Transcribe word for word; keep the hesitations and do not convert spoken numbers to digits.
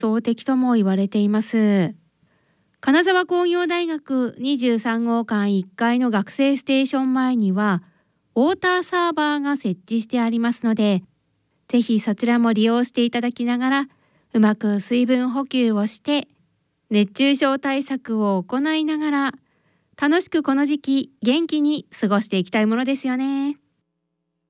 投擲とも言われています。金沢工業大学にじゅうさん号館いっかいの学生ステーション前にはウォーターサーバーが設置してありますので、ぜひそちらも利用していただきながら、うまく水分補給をして熱中症対策を行いながら、楽しくこの時期元気に過ごしていきたいものですよね。